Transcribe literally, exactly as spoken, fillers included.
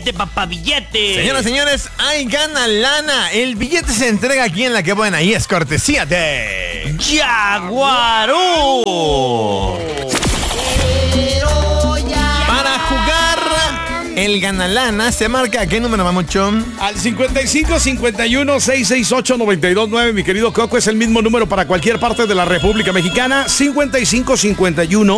billete, papá, billete. Señoras y señores, hay gana lana. El billete se entrega aquí en La Que Buena y es cortesía de Jaguarú. Para jugar el gana lana, ¿se marca a qué número, Mamuchón? Al cincuenta y cinco, cincuenta y uno, seiscientos sesenta y ocho, noventa y dos nueve, mi querido Coco, es el mismo número para cualquier parte de la República Mexicana. cincuenta y cinco, cincuenta y uno